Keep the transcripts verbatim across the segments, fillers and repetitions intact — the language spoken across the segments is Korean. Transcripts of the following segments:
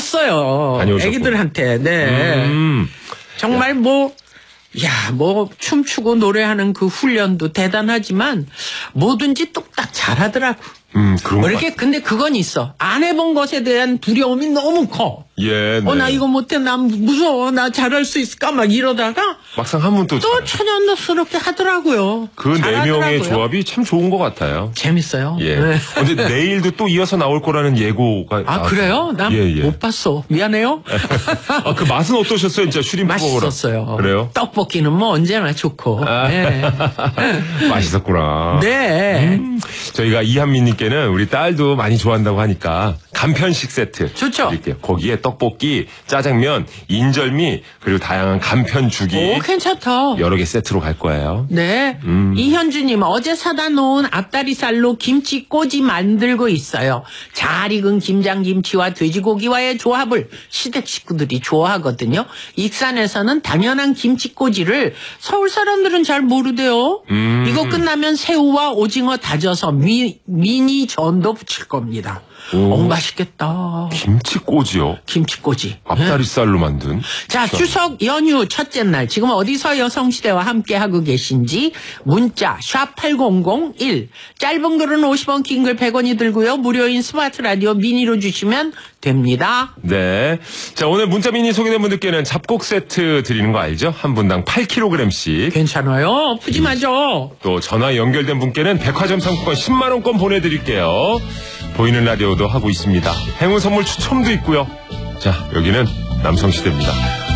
배웠어요. 애기들한테. 네. 음. 정말 야. 뭐, 야, 뭐, 춤추고 노래하는 그 훈련도 대단하지만 뭐든지 뚝딱 잘하더라고. 음, 그런 뭐 이렇게, 근데 그건 있어. 안 해본 것에 대한 두려움이 너무 커. 예, 네. 어, 나 이거 못해. 나 무서워. 나 잘할 수 있을까? 막 이러다가. 막상 하면 또. 또 천연덕스럽게 하더라고요. 그 네 명의 조합이 참 좋은 것 같아요. 재밌어요. 예. 네. 근데 내일도 또 이어서 나올 거라는 예고가. 아, 나왔어요. 그래요? 난 못 예, 예. 봤어. 미안해요. 아, 그 맛은 어떠셨어요? 진짜 슈림프 맛있었어요. 그래요? 떡볶이는 뭐 언제나 좋고. 아. 네. 맛있었구나. 네. 음, 저희가 이한민님께는 우리 딸도 많이 좋아한다고 하니까 간편식 세트 좋죠. 드릴게요. 거기에 떡볶이, 짜장면, 인절미 그리고 다양한 간편죽이 오, 괜찮다. 여러 개 세트로 갈 거예요. 네. 음. 이현주님 어제 사다 놓은 앞다리살로 김치꼬지 만들고 있어요. 잘 익은 김장김치와 돼지고기와의 조합을 시댁 식구들이 좋아하거든요. 익산에서는 당연한 김치꼬지를 서울 사람들은 잘 모르대요. 음. 이거 끝나면 새우와 오징어 다져서 미, 미니 전도 부칠 겁니다. 오, 맛있겠다. 김치꼬지요? 김치꼬지. 앞다리살로 만든. 자, 추석 연휴 첫째 날 지금 어디서 여성시대와 함께하고 계신지 문자 샵 팔공공일 짧은 글은 오십 원, 긴 글 백 원이 들고요. 무료인 스마트 라디오 미니로 주시면 됩니다. 네. 자, 오늘 문자 미니 소개된 분들께는 잡곡 세트 드리는 거 알죠? 한 분당 팔 킬로그램씩. 괜찮아요. 푸짐하죠. 또 전화 연결된 분께는 백화점 상품권 십만 원권 보내드릴게요. 보이는 라디오도 하고 있습니다. 행운 선물 추첨도 있고요. 자, 여기는 남성시대입니다.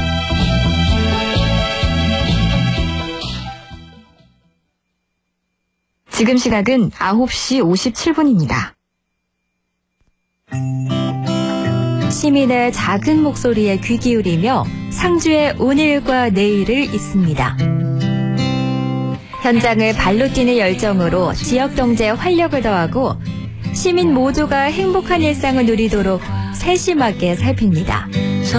지금 시각은 아홉 시 오십칠 분입니다. 시민의 작은 목소리에 귀 기울이며 상주의 오늘과 내일을 잇습니다. 현장을 발로 뛰는 열정으로 지역 경제에 활력을 더하고 시민 모두가 행복한 일상을 누리도록 세심하게 살핍니다.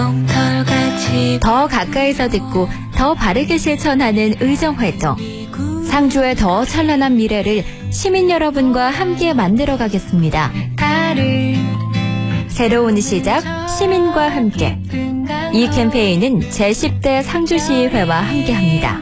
더 가까이서 듣고 더 바르게 실천하는 의정활동. 상주의 더 찬란한 미래를 시민 여러분과 함께 만들어 가겠습니다. 새로운 시작, 시민과 함께. 이 캠페인은 제십 대 상주시의회와 함께합니다.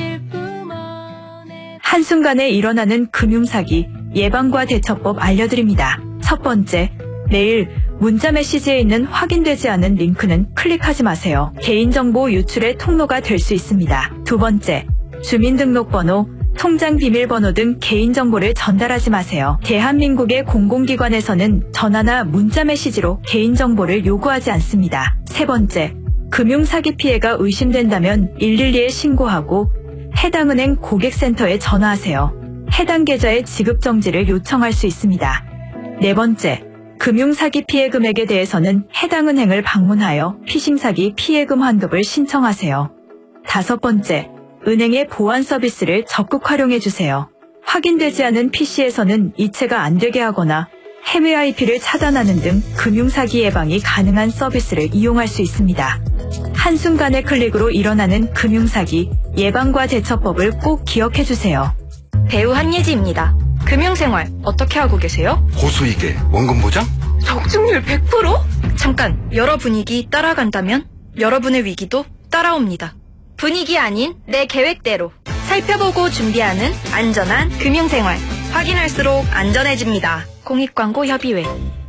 한순간에 일어나는 금융사기, 예방과 대처법 알려드립니다. 첫 번째, 매일 문자 메시지에 있는 확인되지 않은 링크는 클릭하지 마세요. 개인정보 유출의 통로가 될 수 있습니다. 두 번째, 주민등록번호, 통장 비밀번호 등 개인정보를 전달하지 마세요. 대한민국의 공공기관에서는 전화나 문자 메시지로 개인정보를 요구하지 않습니다. 세 번째, 금융사기 피해가 의심된다면 일일이에 신고하고 해당 은행 고객센터에 전화하세요. 해당 계좌의 지급 정지를 요청할 수 있습니다. 네 번째, 금융사기 피해 금액에 대해서는 해당 은행을 방문하여 피싱사기 피해금 환급을 신청하세요. 다섯 번째, 은행의 보안 서비스를 적극 활용해주세요. 확인되지 않은 피씨에서는 이체가 안 되게 하거나 해외 아이피를 차단하는 등 금융사기 예방이 가능한 서비스를 이용할 수 있습니다. 한순간의 클릭으로 일어나는 금융사기 예방과 대처법을 꼭 기억해주세요. 배우 한예지입니다. 금융생활 어떻게 하고 계세요? 고수익에 원금 보장? 적중률 백 퍼센트? 잠깐, 여러 분위기 따라간다면 여러분의 위기도 따라옵니다. 분위기 아닌 내 계획대로 살펴보고 준비하는 안전한 금융생활. 확인할수록 안전해집니다. 공익광고 협의회.